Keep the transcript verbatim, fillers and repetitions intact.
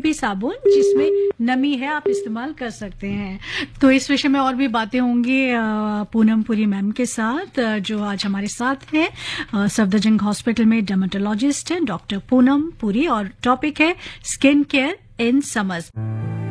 भी साबुन जिसमें नमी है आप इस्तेमाल कर सकते हैं। तो इस विषय में और भी बातें होंगी पूनम पुरी मैम के साथ, जो आज हमारे साथ हैं। सफदरजंग हॉस्पिटल में डर्मेटोलॉजिस्ट हैं डॉक्टर पूनम पुरी, और टॉपिक है स्किन केयर इन समर्स।